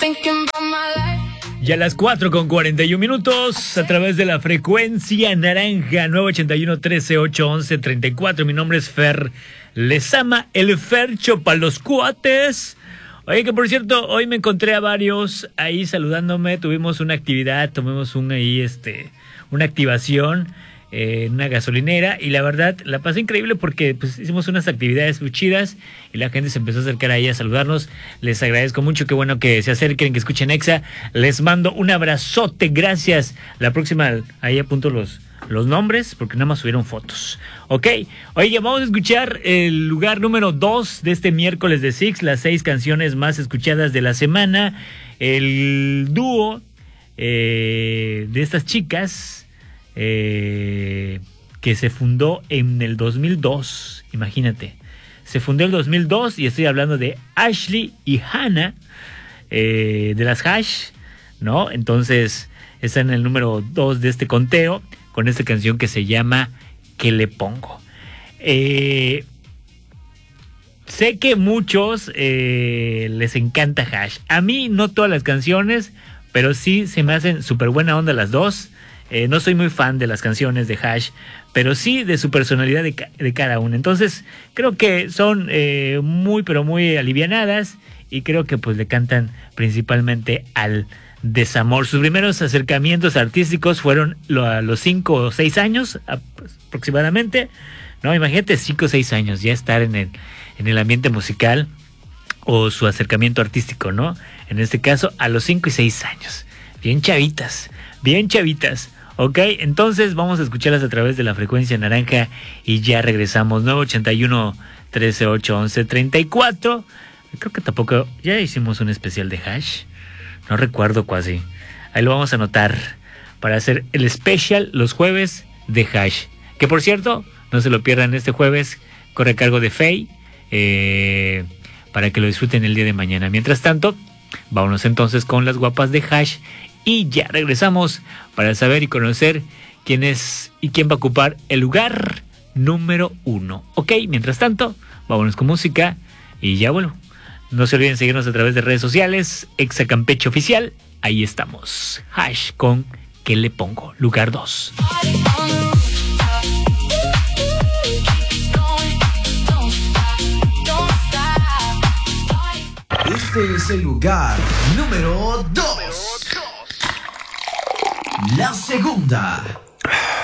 Y a las 4:41 a través de la frecuencia naranja 981-13-811-34. Mi nombre es Fer Lezama, el Fercho para los cuates. Oye, que por cierto, hoy me encontré a varios ahí saludándome. Tuvimos una actividad, tuvimos una activación en una gasolinera y la verdad la pasé increíble porque pues hicimos unas actividades muy chidas y la gente se empezó a acercar ahí a saludarnos. Les agradezco mucho, qué bueno que se acerquen, que escuchen Exa. Les mando un abrazote, gracias. La próxima ahí apunto los nombres porque nada más subieron fotos. Ok, oye, vamos a escuchar el lugar número 2 de este miércoles de Six, las 6 canciones más escuchadas de la semana. El dúo de estas chicas que se fundó en el 2002, imagínate, se fundó en el 2002 y estoy hablando de Ashley y Hannah, de las Hash, ¿no? Entonces está en el número 2 de este conteo con esta canción que se llama ¿Qué le pongo? Sé que muchos les encanta Hash, a mí no todas las canciones, pero sí se me hacen súper buena onda las dos. No soy muy fan de las canciones de Hash, pero sí de su personalidad de cada una. Entonces, creo que son muy, pero muy alivianadas y creo que pues le cantan principalmente al desamor. Sus primeros acercamientos artísticos fueron a los 5 o 6 años aproximadamente. No, imagínate 5 o 6 años ya estar en el ambiente musical o su acercamiento artístico, ¿no? En este caso, a los 5 y 6 años. Bien chavitas, bien chavitas. Ok, entonces vamos a escucharlas a través de la frecuencia naranja y ya regresamos. 981-13-811-34. Creo que tampoco, ya hicimos un especial de Hash. No recuerdo casi. Ahí lo vamos a anotar para hacer el especial los jueves de Hash. Que por cierto, no se lo pierdan este jueves. Corre a cargo de Faye. Para que lo disfruten el día de mañana. Mientras tanto, vámonos entonces con las guapas de Hash. Y ya regresamos para saber y conocer quién es y quién va a ocupar el lugar número 1. Ok, mientras tanto, vámonos con música y ya bueno. No se olviden seguirnos a través de redes sociales, Exa Campeche Oficial, ahí estamos. Hash con ¿Qué le pongo? Lugar 2. Este es el lugar número 2. La segunda.